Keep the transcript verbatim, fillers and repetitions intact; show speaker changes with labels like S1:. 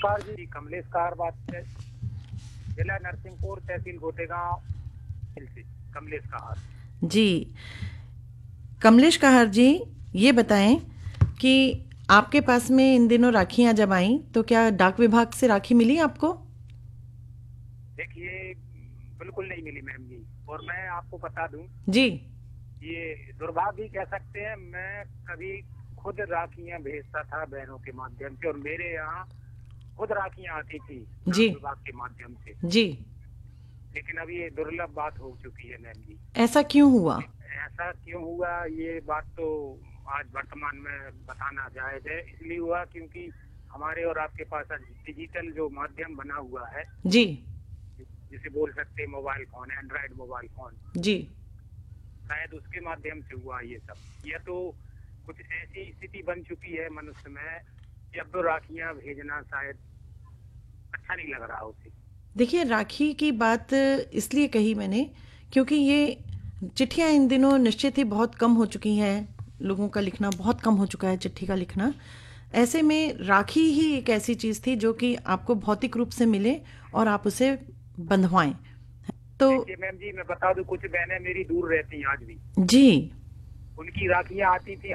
S1: नमस्कार जी, कमलेश कार बात है। जिला नरसिंहपुर, तहसील गोटेगांव से कमलेश कहार।
S2: जी, कमलेश कहार जी, ये बताएं कि आपके पास में इन दिनों राखियां जब आईं तो क्या डाक विभाग से राखी मिली आपको?
S1: देखिए, बिल्कुल नहीं मिली मैम जी। और मैं आपको बता दूं,
S2: जी
S1: ये दुर्भाग्य कह सकते हैं। मैं कभी खुद राखियां भेजता था बहनों के माध्यम से, और मेरे यहाँ खुद राखियां आती थी
S2: जी
S1: डाक विभाग के माध्यम से।
S2: जी।
S1: लेकिन अभी ये दुर्लभ बात हो चुकी है मैम जी।
S2: ऐसा क्यों हुआ?
S1: ऐसा क्यों हुआ, ये बात तो आज वर्तमान में बताना जायज है। इसलिए हुआ क्योंकि हमारे और आपके पास आज डिजिटल जो माध्यम बना हुआ है,
S2: जी
S1: जिसे बोल सकते हैं mobile phone, Android mobile phone,
S2: जी।
S1: शायद उसके माध्यम से हुआ ये सब। यह तो कुछ ऐसी स्थिति बन चुकी है मनुष्य में कि अब तो राखियां भेजना शायद अच्छा नहीं लग रहा उसे।
S2: देखिए, राखी की बात इसलिए कही मैंने क्योंकि ये चिट्ठियां इन दिनों निश्चित ही बहुत कम हो चुकी हैं। लोगों का लिखना बहुत कम हो चुका है, चिट्ठी का लिखना। ऐसे में राखी ही एक ऐसी चीज थी जो कि आपको भौतिक रूप से मिले और आप उसे बंधवाएं। तो
S1: देखिए मैम जी, मैं बता दूं, कुछ बहनें मेरी दूर रहती हैं आज भी।
S2: जी
S1: उनकी राखियां आती थी